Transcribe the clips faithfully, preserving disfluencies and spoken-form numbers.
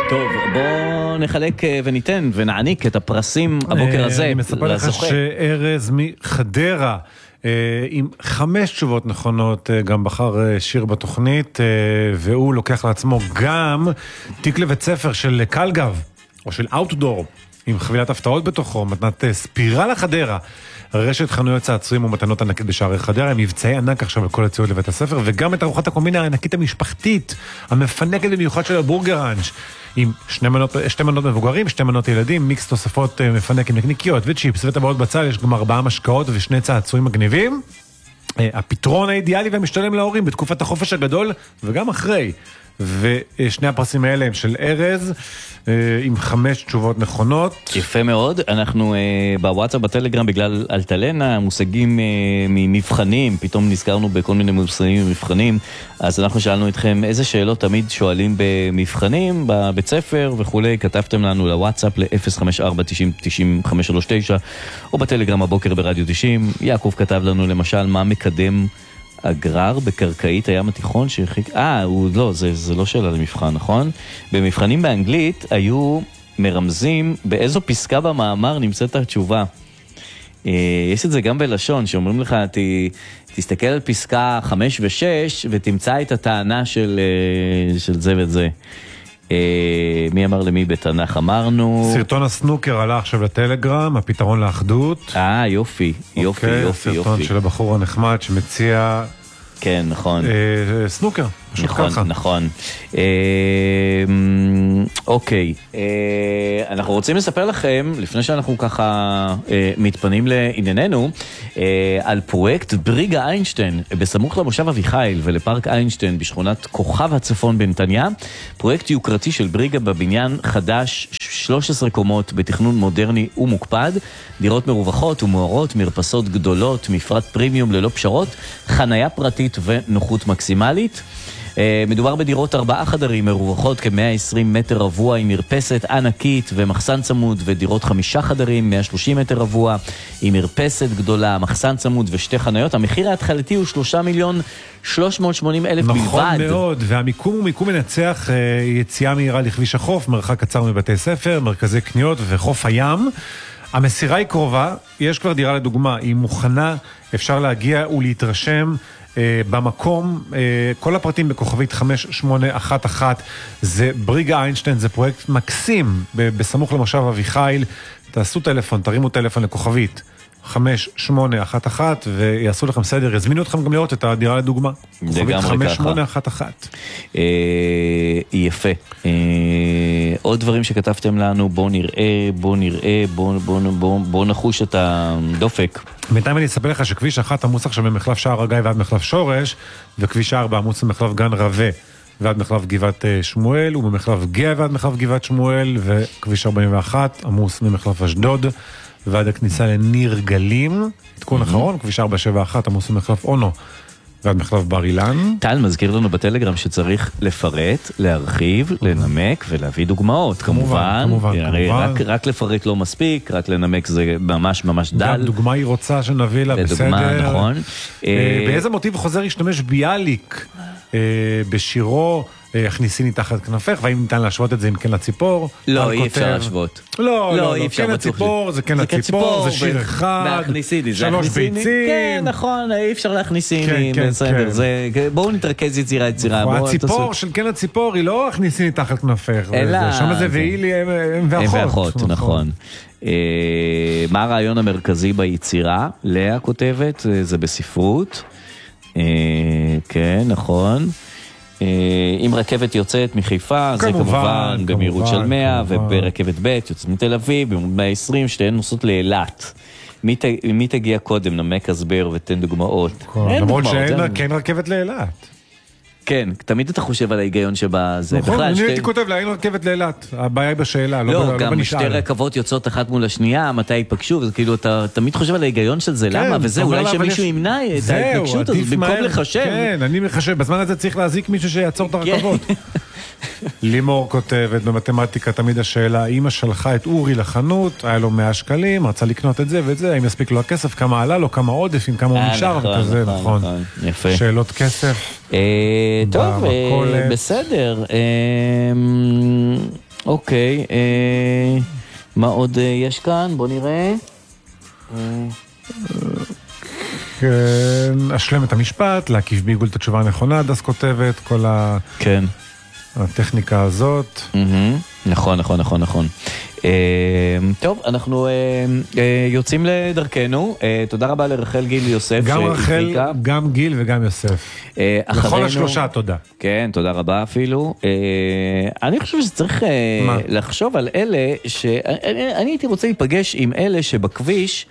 טוב, בואו נחלק וניתן ונעניק את הפרסים הבוקר הזה. אני מספר לך שארז מחדרה, עם חמש תשובות נכונות, גם בחר שיר בתוכנית, והוא לוקח לעצמו גם תיק לבית ספר של קלגב, או של אאוטדור, עם חבילת הפתעות בתוכו, מתנת ספירה לחדרה, רשת חנויות צעצועים ומתנות ענקית בשערי חדרה, עם מבצעי ענק עכשיו לכל הציוד לבית הספר, וגם את ארוחת הקומבינה הענקית המשפחתית, המפנקת במיוחד של הבורגראנץ', עם שני מנות, שתי מנות מבוגרים, שתי מנות ילדים, מיקס תוספות מפנק עם נקניקיות וצ'יפס וטבעות בצל, יש גם ארבעה משקאות ושני צעצועים מגניבים. הפתרון האידיאלי והמשתלם להורים בתקופת החופש הגדול וגם אחרי. ושני הפרסים האלה הם של ארז, עם חמש תשובות נכונות. יפה מאוד, אנחנו בוואטסאפ בטלגרם בגלל אלטלנה, מושגים ממבחנים, פתאום נזכרנו בכל מיני מושגים ממבחנים, אז אנחנו שאלנו אתכם איזה שאלות תמיד שואלים במבחנים, בבית ספר וכולי, כתבתם לנו לוואטסאפ ל-אפס חמש ארבע תשעים תשעים חמש שלוש תשע, או בטלגרם הבוקר ברדיו תשעים, יעקב כתב לנו למשל מה מקדם אגרר בקרקעית הים התיכון שהרחיק... אה, הוא לא, זה, זה לא שאלה למבחן, נכון? במבחנים באנגלית היו מרמזים באיזו פסקה במאמר נמצאת התשובה. יש את זה גם בלשון, שאומרים לך, ת, תסתכל על פסקה חמש ושש ותמצא את הטענה של, של זה וזה. מי אמר למי בתנ"ך? אמרנו... סרטון הסנוקר עלה עכשיו לטלגרם, הפתרון לאחדות. אה, יופי, יופי, אוקיי, יופי, יופי. סרטון של הבחור הנחמד שמציע... כן, נכון. אה, סנוקר, פשוט נכון, ככה. נכון. אה, אוקיי, אה, אנחנו רוצים לספר לכם, לפני שאנחנו ככה אה, מתפנים לענייננו, אה, על פרויקט בריגה איינשטיין, בסמוך למושב אביחיל ולפארק איינשטיין בשכונת כוכב הצפון בנתניה, פרויקט יוקרתי של בריגה בבניין חדש, שלוש עשרה קומות, בתכנון מודרני ומוקפד, דירות מרווחות ומוארות, מרפסות גדולות, מפרט פרימיום ללא פשרות, חנייה פרטית ונוחות מקסימלית. מדובר בדירות ארבעה חדרים מרווחות כ-מאה ועשרים מטר רבוע עם מרפסת ענקית ומחסן צמוד, ודירות חמישה חדרים מאה ושלושים מטר רבוע עם מרפסת גדולה, מחסן צמוד ושתי חניות. המחיר ההתחלתי הוא שלושה מיליון שלוש מאות ושמונים אלף בלבד. נכון מאוד, והמיקום הוא מיקום מנצח, יציאה מהירה לכביש החוף, מרחק קצר מבתי ספר, מרכזי קניות וחוף הים. המסירה היא קרובה, יש כבר דירה לדוגמה, היא מוכנה, אפשר להגיע ולהתרשם במקום. כל הפרטים בכוכבית חמש שמונה אחת אחת, זה בריגה איינשטיין, זה פרויקט מקסים בסמוך למושב אביחיל. תעשו טלפון, תרימו טלפון לכוכבית חמש שמונה אחת אחת ויעשו לכם סדר, יזמינו אתכם גם לראות את הדירה לדוגמה. כוכבית חמש שמונה אחת אחת. יפה. עוד דברים שכתבתם לנו, בואו נראה, בואו נראה, בואו נחוש את הדופק. בינתיים אני אספר לך שכביש אחת עמוס עכשיו במחלף שער הגיא ועד מחלף שורש, וכביש ארבע עמוס במחלף גן רווה ועד מחלף גבעת שמואל, ובמחלף גאה ועד מחלף גבעת שמואל, וכביש ארבעים ואחת עמוס ממחלף אשדוד ועד הכניסה לניר גלים. עדכון אחרון, כביש ארבע שבע אחת עמוס ממחלף אונו ועד מחלף בר אילן. טל מזכיר לנו בטלגרם שצריך לפרט, להרחיב, לנמק ולהביא דוגמאות. כמובן, כמובן, הרי כמובן. רק, רק לפרט לא מספיק, רק לנמק זה ממש ממש דל. גם דוגמה היא רוצה שנביא לה, לדוגמה, בסדר. נכון. באיזה מוטיב חוזר ישתמש ביאליק בשירו הכניסיני תחת כנפך, והאם ניתן להשוות את זה אם כן לציפור? לא, אי אפשר להשוות. לא, לא, לא, כן לציפור, זה כן לציפור, זה שיר אחד, שלוש ביצים. כן, נכון, אי אפשר להכניסיני, בסדר, בואו נתרכז יצירה יצירה. הציפור של כן לציפור היא לא הכניסיני תחת כנפך, שם זה ואילי הם ואחות. הם ואחות, נכון. מה הרעיון המרכזי ביצירה? לאה כותבת, זה בספרות. כן, נכון. אם רכבת יוצאת מחיפה, זה כמובן במהירות של מאה, וברכבת ב' יוצאת מתל אביב, במהירות מאה ועשרים, שתיהן נוסעות לאילת. מי תגיע קודם? נמק הסבר ותן דוגמאות. למרות שאין רכבת לאילת. כן, תמיד אתה חושב על ההיגיון שבזה. נכון, אני הייתי כותב לה, אין רכבת לאילת, הבעיה היא בשאלה, לא בנשאל. לא, גם שתי רכבות יוצאות אחת מול השנייה, מתי ייפגשו, וזה כאילו, אתה תמיד חושב על ההיגיון של זה, למה? וזה, אולי שמישהו ימנע את ההתפגשות הזאת, במקום לחשב. כן, אני מחשב, בזמן הזה צריך להזיק מישהו שיעצור את הרכבות. לימור כותבת במתמטיקה תמיד השאלה, אמא שלחה את אורי לחנות, היה לו מאה שקלים, רצה לקנות את זה ואת זה, האם יספיק לו הכסף, כמה עלה לו, כמה עודף, כמה הוא נשאר, וכזה, נכון. שאלות כסף. טוב, בסדר. אוקיי, אה, מה עוד אה, יש כאן? בוא נראה. אה... אשלם את המשפט, להקיף בעיגול את התשובה הנכונה, דס כותבת, כל ה... כן. הטכניקה הזאת. נכון, נכון, נכון, נכון. טוב, אנחנו יוצאים לדרכנו. תודה רבה לרחל גיל יוסף. גם רחל, גם גיל וגם יוסף. לכל השלושה, תודה. כן, תודה רבה אפילו. אני חושב שצריך לחשוב על אלה, אני הייתי רוצה להיפגש עם אלה שבכביש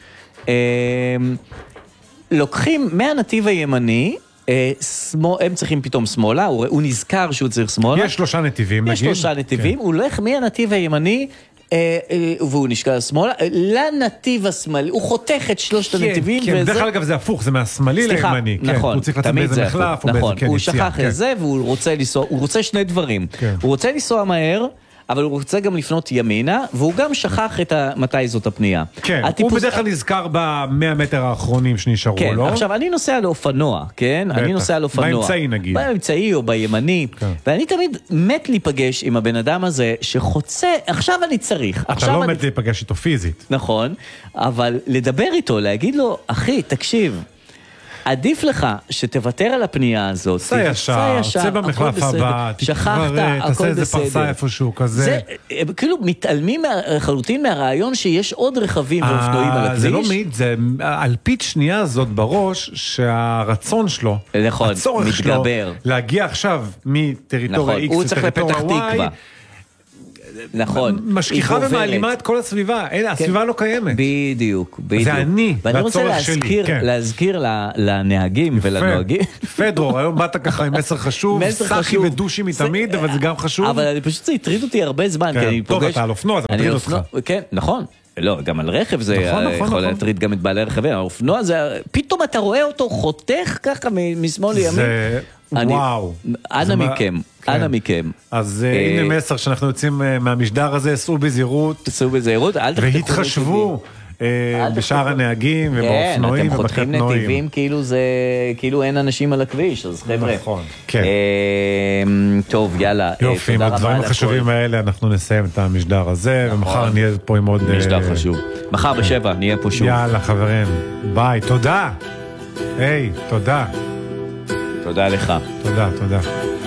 לוקחים מהנתיב הימני, הם צריכים פתאום שמאלה, הוא נזכר שהוא צריך שמאלה. יש שלושה נתיבים, נגיד. יש שלושה נתיבים, הוא הולך מהנתיב הימני, והוא נשקע שמאלה, לנתיב השמאלי, הוא חותך את שלושת הנתיבים. כן, דרך אגב זה הפוך, זה מהשמאלי לימני. נכון, הוא צריך לצאת באיזה מחלף או באיזה כן יציאה. הוא שכח את זה, והוא רוצה לנסוע, הוא רוצה שני דברים. הוא רוצה לנסוע מהר, אבל הוא רוצה גם לפנות ימינה, והוא גם שכח את מתי זאת הפנייה. כן, הוא בדרך כלל נזכר במאה מטר האחרונים שנשארו, כן, לא? עכשיו, אני נוסע לאופנוע, כן? אני נוסע לאופנוע. באמצעי נגיד. באמצעי או בימני, ואני תמיד מת להיפגש עם הבן אדם הזה, שחוצה, עכשיו אני צריך. אתה לא מת להיפגש איתו פיזית. נכון, אבל לדבר איתו, להגיד לו, אחי, תקשיב, עדיף לך שתוותר על הפנייה הזאת. צא ישר, צא במחלף הבא, שכחת, תעשה איזה פרסה איפשהו כזה. זה, כאילו מתעלמים לחלוטין מהרעיון שיש עוד רכבים ואופנועים על הכביש. זה לא מעיד, זה אלפית שנייה הזאת בראש, שהרצון שלו, הצורך שלו, להגיע עכשיו מטריטוריה X לטריטוריה Y, נכון. משכיחה ומעלימה את כל הסביבה. הסביבה לא קיימת. בדיוק, בדיוק. זה אני, ואני רוצה להזכיר לנהגים ולנוהגים. פדרו, היום באת ככה עם מסר חשוב, סחי ודושי מתמיד, אבל זה גם חשוב. אבל אני פשוט זה הטריד אותי הרבה זמן. טוב, אתה על אופנוע, זה מטריד אותך. כן, נכון. לא, גם על רכב זה יכול להטריד גם את בעלי הרכבים. האופנוע זה, פתאום אתה רואה אותו חותך ככה משמאל לימין. זה... וואו. אנא מכם, אנא מכם. אז הנה מסר שאנחנו יוצאים מהמשדר הזה, סעו בזהירות. סעו בזהירות, אל תחתכו נתיבים. והתחשבו בשאר הנהגים ובאופנועים ובקטנועים. אתם חותכים נתיבים כאילו אין אנשים על הכביש, אז חבר'ה. נכון, כן. טוב, יאללה. יופי, עם הדברים החשובים האלה אנחנו נסיים את המשדר הזה, ומחר נהיה פה עם עוד... משדר חשוב. מחר בשבע נהיה פה שוב. יאללה חברים, ביי, תודה. היי, תודה. תודה לך. תודה, תודה.